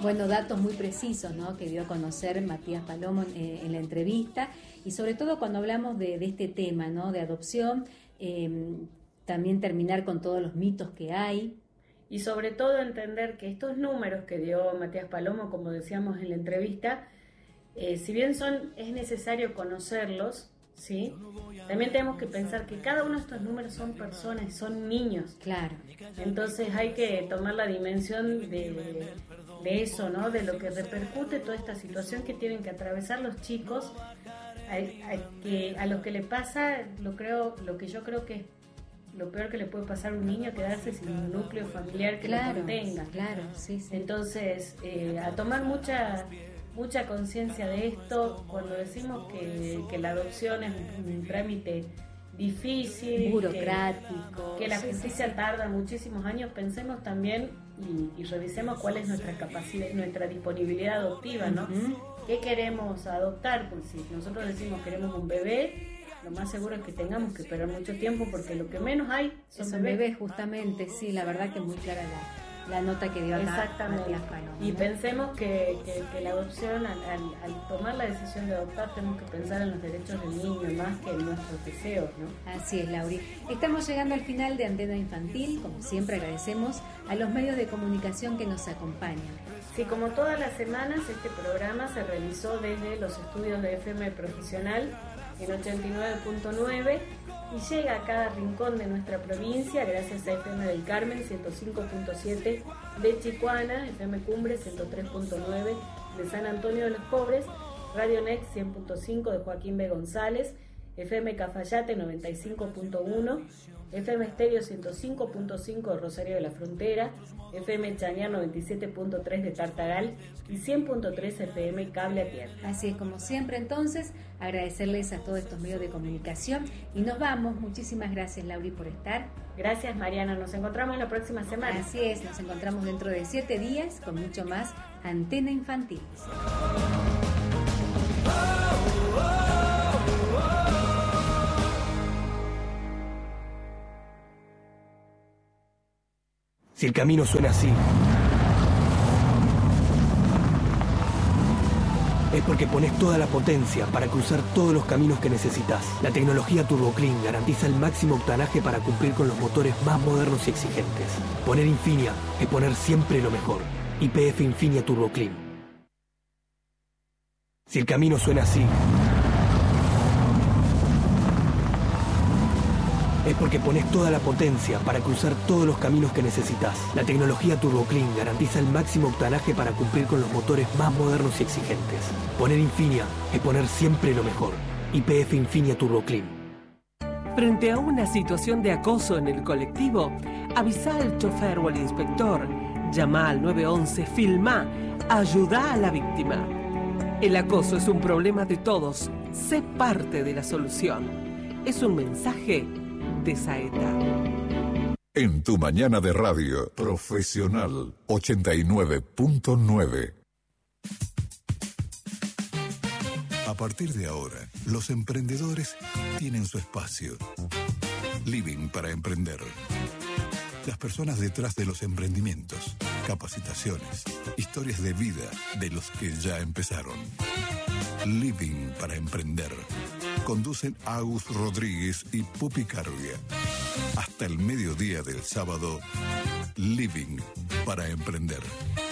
Bueno, datos muy precisos, ¿no?, que dio a conocer Matías Palomo en la entrevista, y sobre todo cuando hablamos de este tema, ¿no?, de adopción, también terminar con todos los mitos que hay. Y sobre todo entender que estos números que dio Matías Palomo, como decíamos en la entrevista, si bien es necesario conocerlos, ¿sí?, también tenemos que pensar que cada uno de estos números son personas, son niños. Claro. Entonces hay que tomar la dimensión de eso, ¿no?, de lo que repercute toda esta situación que tienen que atravesar los chicos, a los que le pasa, lo que yo creo que es lo peor que le puede pasar a un niño, quedarse sin un núcleo familiar que lo contenga. Claro, sí. Entonces, a tomar mucha conciencia de esto. Cuando decimos que la adopción es un trámite difícil, burocrático, que la justicia tarda muchísimos años, pensemos también y revisemos cuál es nuestra capacidad, nuestra disponibilidad adoptiva, ¿no? ¿Qué queremos adoptar? Pues si nosotros decimos queremos un bebé, lo más seguro es que tengamos que esperar mucho tiempo, porque lo que menos hay son bebés. Justamente, sí, la verdad que muy clara la nota que dio acá Matías Palomo, ¿no? Y pensemos que la adopción, al tomar la decisión de adoptar, tenemos que pensar en los derechos del niño más que en nuestros deseos, ¿no? Así es, Lauri. Estamos llegando al final de Antena Infantil. Como siempre, agradecemos a los medios de comunicación que nos acompañan. Sí, como todas las semanas, este programa se realizó desde los estudios de FM Profesional en 89.9 y llega a cada rincón de nuestra provincia gracias a FM del Carmen 105.7 de Chicuana, FM Cumbre 103.9 de San Antonio de los Pobres, Radio Next 100.5 de Joaquín B. González, FM Cafayate 95.1, FM Estéreo 105.5 de Rosario de la Frontera, FM Chañar 97.3 de Tartagal y 100.3 FM Cable a Tierra. Así es, como siempre, entonces, agradecerles a todos estos medios de comunicación y nos vamos. Muchísimas gracias, Lauri, por estar. Gracias, Mariana. Nos encontramos la próxima semana. Así es, nos encontramos dentro de 7 días con mucho más Antena Infantil. Si el camino suena así, es porque pones toda la potencia para cruzar todos los caminos que necesitas. La tecnología Turbo Clean garantiza el máximo octanaje para cumplir con los motores más modernos y exigentes. Poner Infinia es poner siempre lo mejor. YPF Infinia Turbo Clean. Si el camino suena así, es porque pones toda la potencia para cruzar todos los caminos que necesitas. La tecnología Turbo Clean garantiza el máximo octanaje para cumplir con los motores más modernos y exigentes. Poner Infinia es poner siempre lo mejor. YPF Infinia Turbo Clean. Frente a una situación de acoso en el colectivo, avisa al chofer o al inspector, llama al 911, filma, ayuda a la víctima. El acoso es un problema de todos, sé parte de la solución. Es un mensaje de Saeta. En tu mañana de radio, Profesional 89.9. A partir de ahora, los emprendedores tienen su espacio. Living para emprender. Las personas detrás de los emprendimientos, capacitaciones, historias de vida de los que ya empezaron. Living para emprender. Conducen Agus Rodríguez y Pupi Carvia. Hasta el mediodía del sábado, Living para emprender.